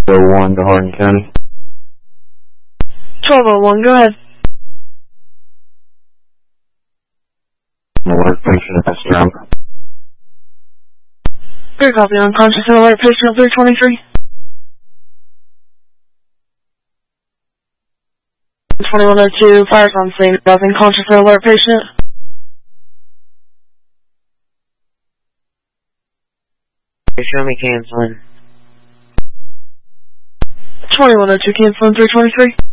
1 to Hardin County. 1201, go ahead. Alert patient at this time. Good copy, unconscious and alert patient 323. 2102, fires on scene, unconscious and alert patient. Show me canceling. 2102, canceling 323.